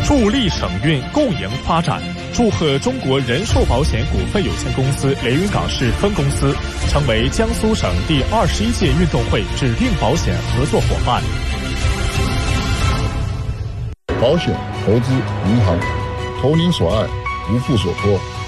助力省运共赢发展，祝贺中国人寿保险股份有限公司连云港市分公司成为江苏省第21届运动会指定保险合作伙伴。 保险、投资、银行，投您所爱，无负所托。